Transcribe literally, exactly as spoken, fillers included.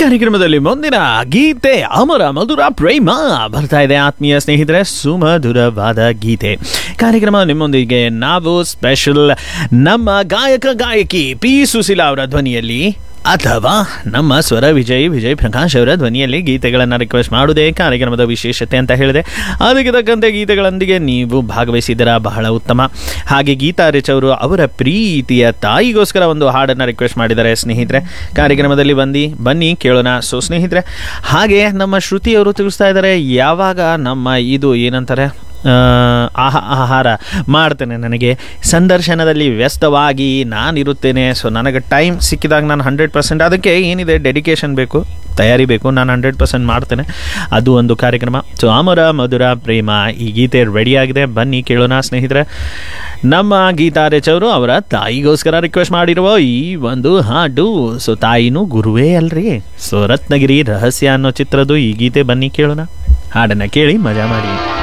ಕಾರ್ಯಕ್ರಮದಲ್ಲಿ ಮುಂದಿನ ಗೀತೆ ಅಮರ ಮಧುರ ಪ್ರೇಮ ಬರ್ತಾ ಇದೆ ಆತ್ಮೀಯ ಸ್ನೇಹಿತರೆ, ಸುಮಧುರವಾದ ಗೀತೆ ಕಾರ್ಯಕ್ರಮ ನಿಮ್ಮೊಂದಿಗೆ ನಾವು ಸ್ಪೆಷಲ್ ನಮ್ಮ ಗಾಯಕ ಗಾಯಕಿ ಪಿ ಸುಶೀಲಾ ಅವರ ಧ್ವನಿಯಲ್ಲಿ ಅಥವಾ ನಮ್ಮ ಸ್ವರ ವಿಜಯ್ ವಿಜಯ್ ಪ್ರಕಾಶ್ ಅವರ ಧ್ವನಿಯಲ್ಲಿ ಗೀತೆಗಳನ್ನು ರಿಕ್ವೆಸ್ಟ್ ಮಾಡುವುದೇ ಕಾರ್ಯಕ್ರಮದ ವಿಶೇಷತೆ ಅಂತ ಹೇಳಿದೆ. ಅದಕ್ಕೆ ತಕ್ಕಂತೆ ಗೀತೆಗಳೊಂದಿಗೆ ನೀವು ಭಾಗವಹಿಸಿದ್ದೀರಾ, ಬಹಳ ಉತ್ತಮ. ಹಾಗೆ ಗೀತಾ ರಿಚ್ ಅವರು ಅವರ ಪ್ರೀತಿಯ ತಾಯಿಗೋಸ್ಕರ ಒಂದು ಹಾಡನ್ನು ರಿಕ್ವೆಸ್ಟ್ ಮಾಡಿದ್ದಾರೆ ಸ್ನೇಹಿತರೆ. ಕಾರ್ಯಕ್ರಮದಲ್ಲಿ ಬಂದು ಬನ್ನಿ ಕೇಳೋಣ. ಸೊ ಸ್ನೇಹಿತರೆ, ಹಾಗೆ ನಮ್ಮ ಶ್ರುತಿಯವರು ತಿಳಿಸ್ತಾ ಇದ್ದಾರೆ, ಯಾವಾಗ ನಮ್ಮ ಇದು ಏನಂತಾರೆ ಆಹಾ ಆಹಾರ ಮಾಡ್ತೇನೆ, ನನಗೆ ಸಂದರ್ಶನದಲ್ಲಿ ವ್ಯಸ್ತವಾಗಿ ನಾನಿರುತ್ತೇನೆ. ಸೊ ನನಗೆ ಟೈಮ್ ಸಿಕ್ಕಿದಾಗ ನಾನು ಹಂಡ್ರೆಡ್ ಪರ್ಸೆಂಟ್ ಅದಕ್ಕೆ ಏನಿದೆ ಡೆಡಿಕೇಶನ್ ಬೇಕು, ತಯಾರಿ ಬೇಕು, ನಾನು ಹಂಡ್ರೆಡ್ ಪರ್ಸೆಂಟ್ ಮಾಡ್ತೇನೆ. ಅದು ಒಂದು ಕಾರ್ಯಕ್ರಮ. ಸೊ ಅಮರ ಮಧುರ ಪ್ರೇಮ ಈ ಗೀತೆ ರೆಡಿಯಾಗಿದೆ, ಬನ್ನಿ ಕೇಳೋಣ ಸ್ನೇಹಿತರೆ. ನಮ್ಮ ಗೀತಾ ರಿಚ್ ಅವರು ಅವರ ತಾಯಿಗೋಸ್ಕರ ರಿಕ್ವೆಸ್ಟ್ ಮಾಡಿರುವ ಈ ಒಂದು ಹಾಡು. ಸೊ ತಾಯಿನೂ ಗುರುವೇ ಅಲ್ರಿ. ಸೊ ರತ್ನಗಿರಿ ರಹಸ್ಯ ಅನ್ನೋ ಚಿತ್ರದ ಈ ಗೀತೆ, ಬನ್ನಿ ಕೇಳೋಣ. ಹಾಡನ್ನು ಕೇಳಿ ಮಜಾ ಮಾಡಿ.